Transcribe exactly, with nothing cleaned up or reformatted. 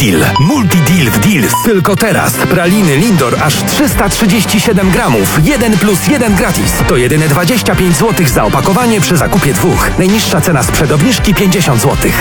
Deal. Multi Deal w Deals. Tylko teraz. Praliny Lindor aż trzysta trzydzieści siedem gramów. jeden plus jeden gratis. To jedyne dwadzieścia pięć złotych za opakowanie przy zakupie dwóch. Najniższa cena sprzed obniżki pięćdziesiąt złotych.